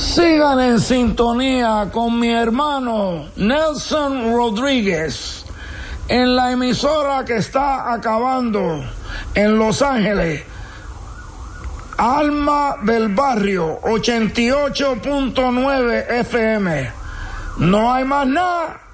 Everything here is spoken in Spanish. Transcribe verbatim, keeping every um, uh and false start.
Sigan en sintonía con mi hermano Nelson Rodríguez en la emisora que está acabando en Los Ángeles, Alma del Barrio, ochenta y ocho punto nueve F M. No hay más nada.